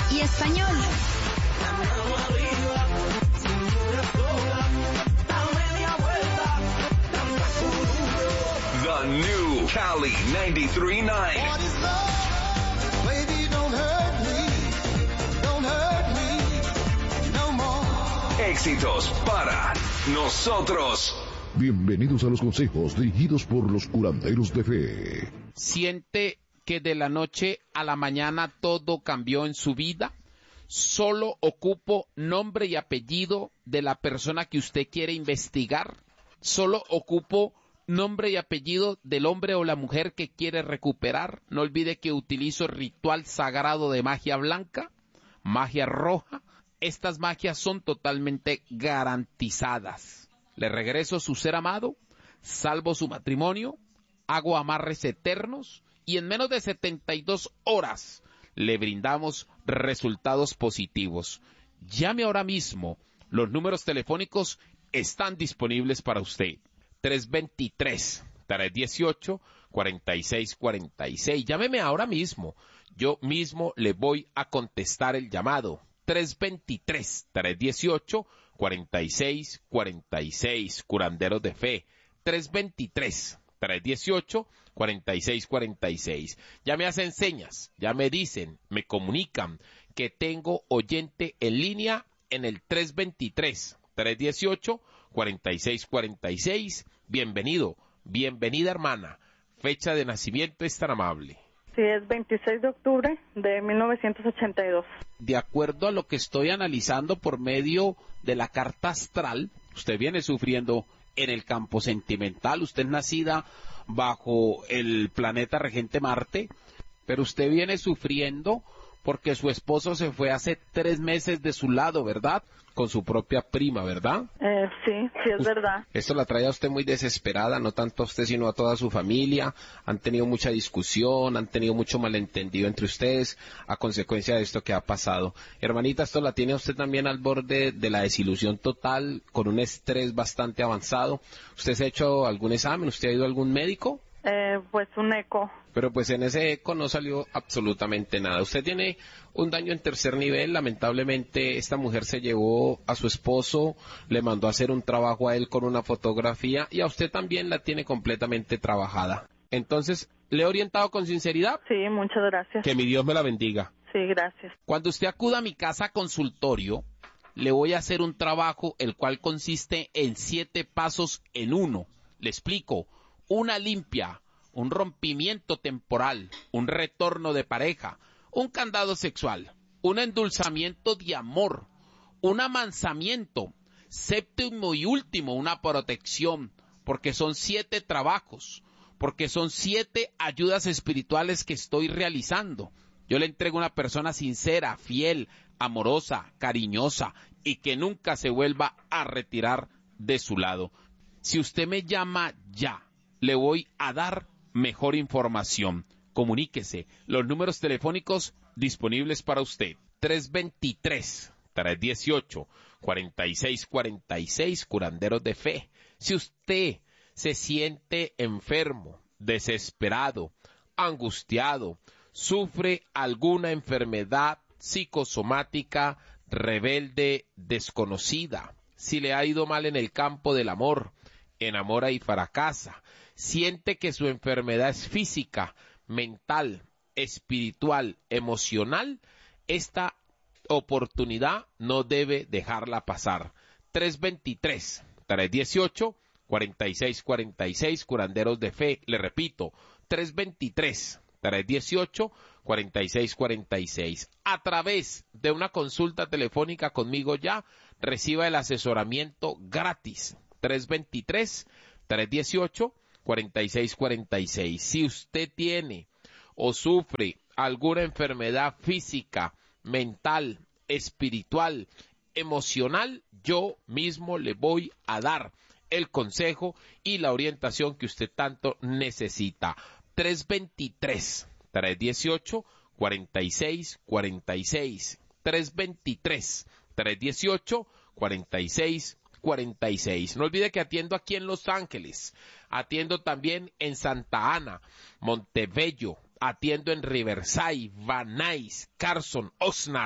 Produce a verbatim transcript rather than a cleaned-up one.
y español. The new Cali ninety-three point nine. Éxitos para nosotros. Bienvenidos a los consejos dirigidos por los curanderos de fe. ¿Siente que de la noche a la mañana todo cambió en su vida? Solo ocupo nombre y apellido de la persona que usted quiere investigar. Solo ocupo nombre y apellido del hombre o la mujer que quiere recuperar. No olvide que utilizo ritual sagrado de magia blanca, magia roja. Estas magias son totalmente garantizadas. Le regreso su ser amado, salvo su matrimonio, hago amarres eternos y en menos de setenta y dos horas le brindamos resultados positivos. Llame ahora mismo. Los números telefónicos están disponibles para usted. tres dos tres, tres uno ocho, cuatro seis cuatro seis. Llámeme ahora mismo. Yo mismo le voy a contestar el llamado. tres dos tres, tres uno ocho, cuatro seis cuatro seis. Curanderos de Fe. tres dos tres, tres uno ocho, cuatro seis cuatro seis. Ya me hacen señas, ya me dicen, me comunican que tengo oyente en línea en el tres dos tres, tres uno ocho, cuatro seis cuatro seis. Bienvenido, bienvenida hermana. Fecha de nacimiento es tan amable. Sí, es veintiséis de octubre de mil novecientos ochenta y dos. De acuerdo a lo que estoy analizando por medio de la carta astral, usted viene sufriendo en el campo sentimental. Usted es nacida bajo el planeta regente Marte, pero usted viene sufriendo porque su esposo se fue hace tres meses de su lado, ¿verdad? Con su propia prima, ¿verdad? Eh, sí, sí es verdad. Esto la trae a usted muy desesperada, no tanto a usted sino a toda su familia. Han tenido mucha discusión, han tenido mucho malentendido entre ustedes a consecuencia de esto que ha pasado. Hermanita, esto la tiene a usted también al borde de la desilusión total, con un estrés bastante avanzado. ¿Usted se ha hecho algún examen? ¿Usted ha ido a algún médico? Eh, pues un eco. Pero pues en ese eco no salió absolutamente nada. Usted tiene un daño en tercer nivel. Lamentablemente esta mujer se llevó a su esposo, le mandó a hacer un trabajo a él con una fotografía y a usted también la tiene completamente trabajada. Entonces, ¿le he orientado con sinceridad? Sí, muchas gracias. Que mi Dios me la bendiga. Sí, gracias. Cuando usted acuda a mi casa consultorio, le voy a hacer un trabajo el cual consiste en siete pasos en uno. Le explico. Una limpia, un rompimiento temporal, un retorno de pareja, un candado sexual, un endulzamiento de amor, un amansamiento, séptimo y último, una protección, porque son siete trabajos, porque son siete ayudas espirituales que estoy realizando. Yo le entrego a una persona sincera, fiel, amorosa, cariñosa y que nunca se vuelva a retirar de su lado. Si usted me llama ya, le voy a dar mejor información. Comuníquese. Los números telefónicos disponibles para usted. tres dos tres, tres uno ocho, cuatro seis cuatro seis. Curanderos de Fe. Si usted se siente enfermo, desesperado, angustiado, sufre alguna enfermedad psicosomática, rebelde, desconocida, si le ha ido mal en el campo del amor, enamora y fracasa, siente que su enfermedad es física, mental, espiritual, emocional, esta oportunidad no debe dejarla pasar. tres dos tres, tres uno ocho, cuatro seis cuatro seis. Curanderos de Fe, le repito, tres dos tres, tres uno ocho, cuatro seis cuatro seis. A través de una consulta telefónica conmigo ya, reciba el asesoramiento gratis. tres dos tres, tres uno ocho, cuatro seis cuatro seis. Si usted tiene o sufre alguna enfermedad física, mental, espiritual, emocional, yo mismo le voy a dar el consejo y la orientación que usted tanto necesita. tres dos tres, tres uno ocho, cuatro seis cuatro seis. tres dos tres, tres uno ocho, cuatro seis cuarenta y seis. No olvide que atiendo aquí en Los Ángeles, atiendo también en Santa Ana, Montebello, atiendo en Riverside, Van Nuys, Carson, Oxnard.